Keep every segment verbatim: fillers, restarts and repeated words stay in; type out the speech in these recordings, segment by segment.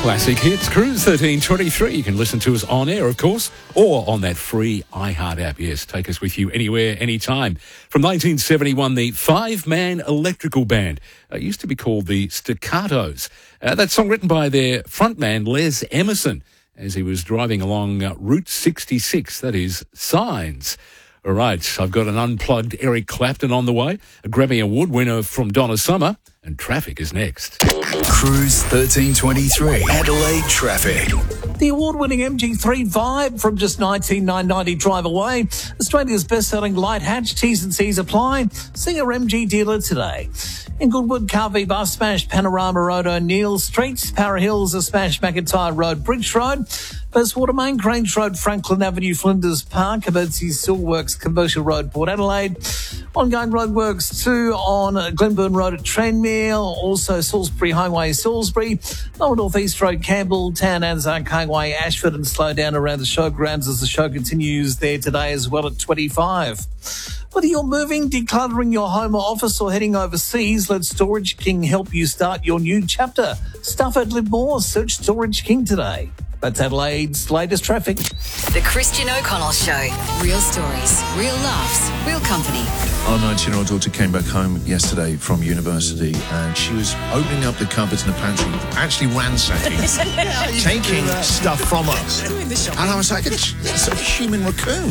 Classic hits, Cruise thirteen twenty-three. You can listen to us on air, of course, or on that free iHeart app. Yes, take us with you anywhere, anytime. From nineteen seventy-one, the five-man electrical band uh, used to be called the Staccatos. Uh, that song written by their frontman, Les Emerson, as he was driving along uh, Route sixty-six, that is, Signs. All right, I've got an unplugged Eric Clapton on the way, a Grammy Award winner from Donna Summer, and traffic is next. Cruise thirteen twenty-three, Adelaide traffic. The award-winning M G three Vibe from just nineteen thousand nine hundred ninety drive away. Australia's best-selling light hatch, T's and C's apply. See your M G dealer today. In Goodwood, Carvey bus smashed Panorama Road, O'Neill Street. Para Hills, a smashed McIntyre Road, Bridge Road. Bestwater Main, Grange Road, Franklin Avenue, Flinders Park. Emergency Steelworks, Commercial Road, Port Adelaide. Ongoing roadworks too on Glenburn Road at Tranmere. Also Salisbury Highway, Salisbury. Lower North East Road, Campbelltown, Anzac Highway, Ashford, and slow down around the showgrounds as the show continues there today as well at twenty-five. Whether you're moving, decluttering your home or office, or heading overseas, let Storage King help you start your new chapter. Stuff it, live more. Search Storage King today. That's Adelaide's latest traffic. The Christian O'Connell Show. Real stories, real laughs, real company. Our nineteen-year-old daughter came back home yesterday from university and she was opening up the cupboards in the pantry, actually ransacking, taking stuff from us. And I was like, it's, it's a human raccoon.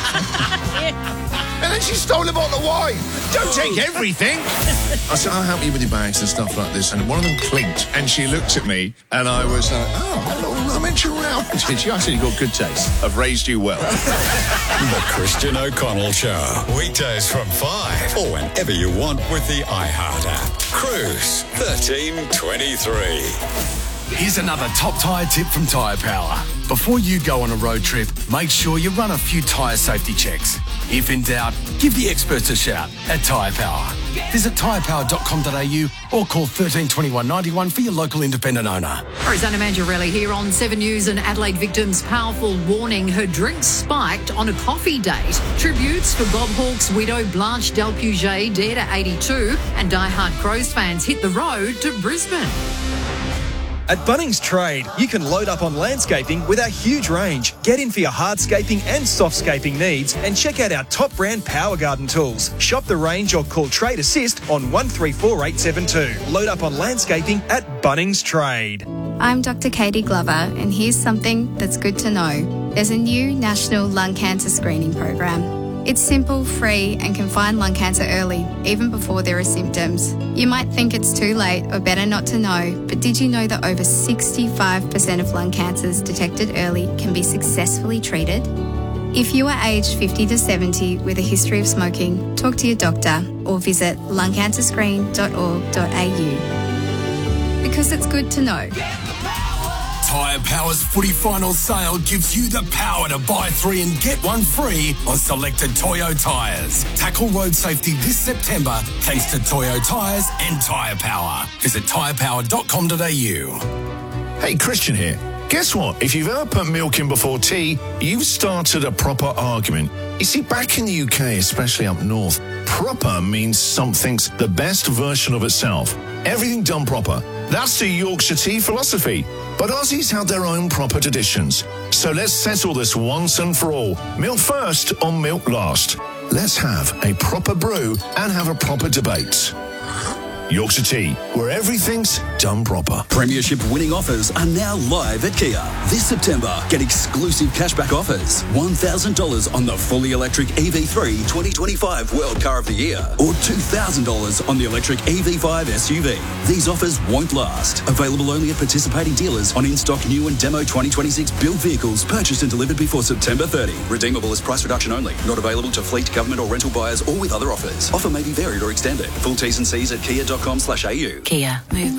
And then she stole a bottle of wine. Don't take everything. I said, I'll help you with your bags and stuff like this. And one of them clinked. And she looked at me and I was like, oh, hello, I meant you around. She actually got good taste. I've raised you well. The Christian O'Connell Show. Weekdays from five or whenever you want with the iHeart app. Cruise thirteen twenty-three. Here's another top tyre tip from Tyre Power. Before you go on a road trip, make sure you run a few tyre safety checks. If in doubt, give the experts a shout at Tyre Power. Visit tyre power dot com dot a u or call thirteen twenty-one ninety-one for your local independent owner. Rosanna Mangiarelli here on Seven News. An Adelaide victim's powerful warning: her drink spiked on a coffee date. Tributes for Bob Hawke's widow Blanche Del Puget, dead at eighty-two, and diehard Crows fans hit the road to Brisbane. At Bunnings Trade, you can load up on landscaping with our huge range. Get in for your hardscaping and softscaping needs and check out our top brand Power Garden tools. Shop the range or call Trade Assist on one three four eight seven two. Load up on landscaping at Bunnings Trade. I'm Doctor Katie Glover, and here's something that's good to know. There's a new national lung cancer screening program. It's simple, free, and can find lung cancer early, even before there are symptoms. You might think it's too late or better not to know, but did you know that over sixty-five percent of lung cancers detected early can be successfully treated? If you are aged fifty to seventy with a history of smoking, talk to your doctor or visit lung cancer screen dot org dot a u. Because it's good to know. Tyre Power's footy final sale gives you the power to buy three and get one free on selected Toyo tyres. Tackle road safety this September thanks to Toyo tyres and Tyre Power. Visit tyre power dot com dot a u. Hey, Christian here. Guess what? If you've ever put milk in before tea, you've started a proper argument. You see, back in the U K, especially up north, proper means something's the best version of itself. Everything done proper. That's the Yorkshire tea philosophy. But Aussies have their own proper traditions. So let's settle this once and for all. Milk first or milk last. Let's have a proper brew and have a proper debate. Yorkshire Tea, where everything's done proper. Premiership winning offers are now live at Kia. This September, get exclusive cashback offers. one thousand dollars on the fully electric E V three twenty twenty-five World Car of the Year or two thousand dollars on the electric E V five S U V. These offers won't last. Available only at participating dealers on in-stock new and demo twenty twenty-six built vehicles purchased and delivered before September thirtieth. Redeemable as price reduction only. Not available to fleet, government or rental buyers or with other offers. Offer may be varied or extended. Full T's and C's at kia dot com slash a u. Kia, movement